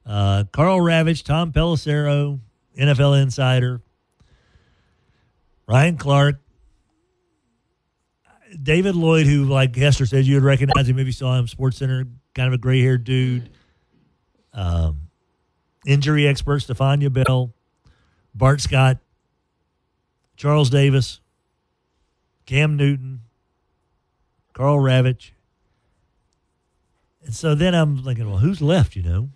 Carl Ravitch, Tom Pelissero, NFL Insider, Ryan Clark, David Lloyd, who, like Hester said, you would recognize him if you saw him, SportsCenter, kind of a gray-haired dude. Injury expert, Stefania Bell, Bart Scott, Charles Davis, Cam Newton, Carl Ravitch. And so then I'm thinking, well, who's left,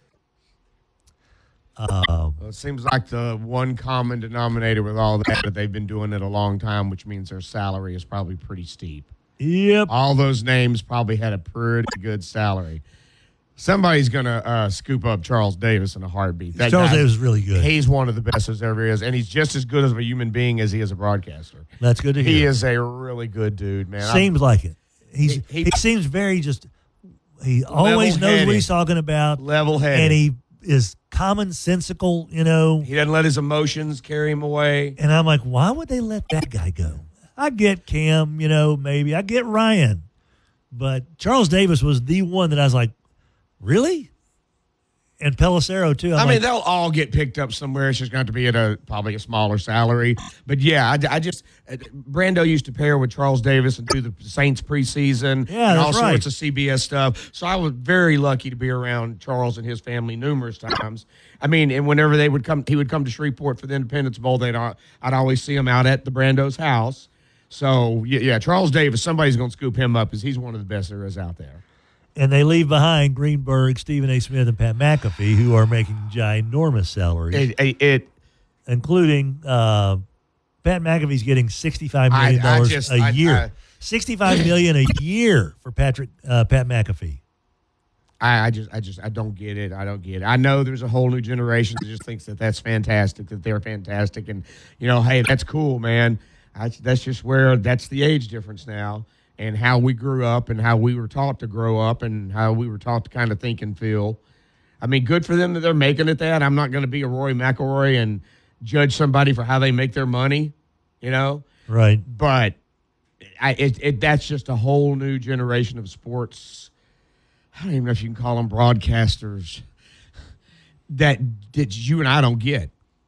Well, it seems like the one common denominator with all that they've been doing it a long time, which means their salary is probably pretty steep. Yep. All those names probably had a pretty good salary. Somebody's going to scoop up Charles Davis in a heartbeat. That Charles guy, Davis is really good. He's one of the best there ever is, and he's just as good as a human being as he is a broadcaster. That's good to hear. He is a really good dude, man. Seems like it. He seems very he always knows what he's talking about. Level-headed. And he is commonsensical, He doesn't let his emotions carry him away. And I'm like, why would they let that guy go? I get Cam, maybe. I get Ryan. But Charles Davis was the one that I was like, really? And Pelissero, too. I mean, they'll all get picked up somewhere. It's just going to be at probably a smaller salary. But, yeah, I just Brando used to pair with Charles Davis and do the Saints preseason and all sorts of CBS stuff. So I was very lucky to be around Charles and his family numerous times. I mean, and whenever he would come to Shreveport for the Independence Bowl, I'd always see him out at the Brando's house. So, yeah, Charles Davis, somebody's going to scoop him up because he's one of the best there is out there. And they leave behind Greenberg, Stephen A. Smith, and Pat McAfee, who are making ginormous salaries, including Pat McAfee's getting $65 million a year. $65 million a year for Pat McAfee. I don't get it. I don't get it. I know there's a whole new generation that just thinks that that's fantastic, that they're fantastic, and hey, that's cool, man. That's just that's the age difference now. And how we grew up and how we were taught to grow up and how we were taught to kind of think and feel. I mean, good for them that they're making it that. I'm not going to be a Rory McIlroy and judge somebody for how they make their money, Right. But that's just a whole new generation of sports. I don't even know if you can call them broadcasters that you and I don't get.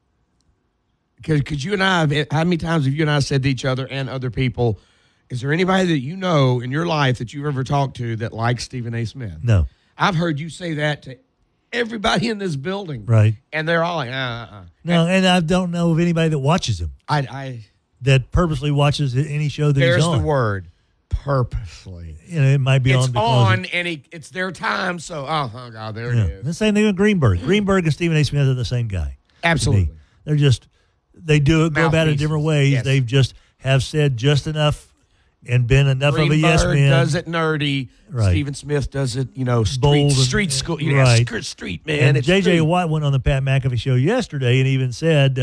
Because you and I, how many times have you and I said to each other and other people, is there anybody that you know in your life that you've ever talked to that likes Stephen A. Smith? No. I've heard you say that to everybody in this building. Right. And they're all like, No, and I don't know of anybody that watches him. That purposely watches any show that he's on. There's the word, purposely. It might be it's on because it's their time, so, God, there it is. The same thing with Greenberg. Greenberg and Stephen A. Smith are the same guy. Absolutely. They're just, they go about it different ways. Yes. They've just have said just enough and been enough Greenberg of a yes man. Does it nerdy. Right. Stephen Smith does it, street school. Right. Street, man. And J.J. Watt went on the Pat McAfee show yesterday and even said,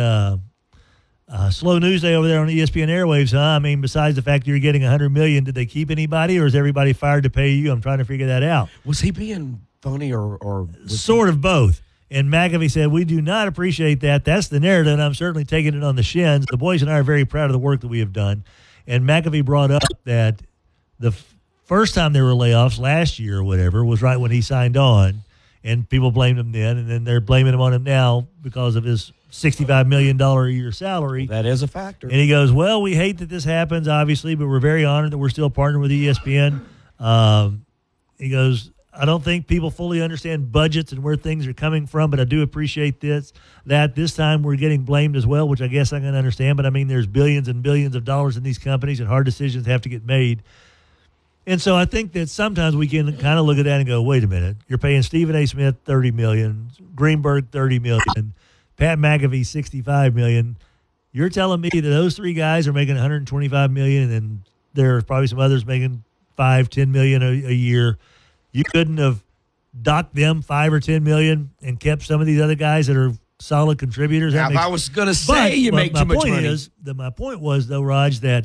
slow news day over there on ESPN airwaves, huh? I mean, besides the fact you're getting $100 million, did they keep anybody or is everybody fired to pay you? I'm trying to figure that out. Was he being funny or sort of both? And McAfee said, we do not appreciate that. That's the narrative, and I'm certainly taking it on the shins. The boys and I are very proud of the work that we have done. And McAfee brought up that the first time there were layoffs last year or whatever was right when he signed on, and people blamed him then, and then they're blaming him on him now because of his $65 million a year salary. That is a factor. And he goes, well, we hate that this happens, obviously, but we're very honored that we're still partnering with ESPN. He goes, I don't think people fully understand budgets and where things are coming from, but I do appreciate that this time we're getting blamed as well, which I guess I can understand. But, I mean, there's billions and billions of dollars in these companies, and hard decisions have to get made. And so I think that sometimes we can kind of look at that and go, wait a minute, you're paying Stephen A. Smith $30 million, Greenberg $30 million, Pat McAfee $65 million. You're telling me that those three guys are making $125 million, and then there are probably some others making $5-10 million a year. You couldn't have docked them $5 or $10 million and kept some of these other guys that are solid contributors. Now, if I was going to say you make too much money. My point was, though, Raj, that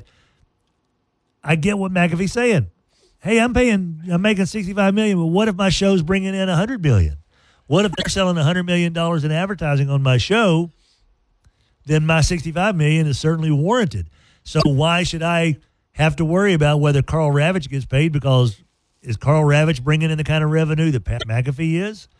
I get what McAfee's saying. Hey, I'm making $65 million, but what if my show's bringing in $100 million? What if they're selling $100 million in advertising on my show? Then my $65 million is certainly warranted. So why should I have to worry about whether Carl Ravitch gets paid? Because is Carl Ravitch bringing in the kind of revenue that Pat McAfee is?